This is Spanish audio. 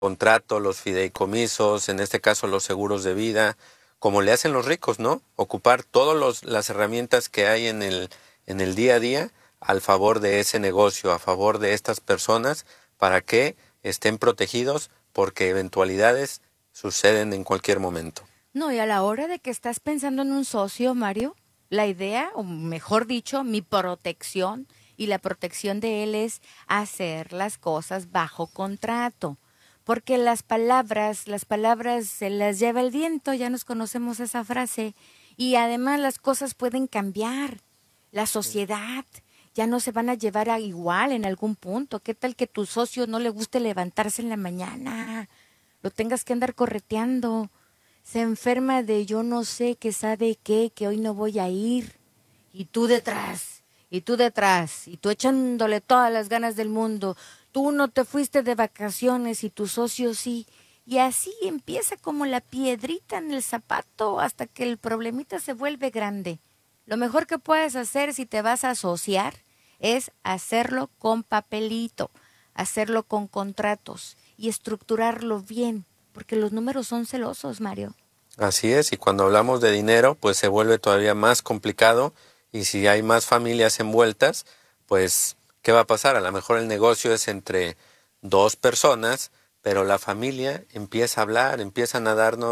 contrato, los fideicomisos, en este caso los seguros de vida, como le hacen los ricos, ¿no? Ocupar todas las herramientas que hay en el día a día al favor de ese negocio, a favor de estas personas, para que estén protegidos porque eventualidades suceden en cualquier momento. No, y a la hora de que estás pensando en un socio, Mario, la idea, o mejor dicho, mi protección y la protección de él es hacer las cosas bajo contrato. Porque las palabras se las lleva el viento, ya nos conocemos esa frase. Y además las cosas pueden cambiar. La sociedad ya no se van a llevar a igual en algún punto. ¿Qué tal que tu socio no le guste levantarse en la mañana? Lo tengas que andar correteando. Se enferma de yo no sé qué sabe qué, que hoy no voy a ir. Y tú detrás, y tú detrás, y tú echándole todas las ganas del mundo. Tú no te fuiste de vacaciones y tu socio sí. Y así empieza como la piedrita en el zapato hasta que el problemita se vuelve grande. Lo mejor que puedes hacer si te vas a asociar es hacerlo con papelito, hacerlo con contratos y estructurarlo bien, porque los números son celosos, Mario. Así es, y cuando hablamos de dinero, pues se vuelve todavía más complicado, y si hay más familias envueltas, pues, ¿qué va a pasar? A lo mejor el negocio es entre dos personas, pero la familia empieza a hablar, empiezan a darnos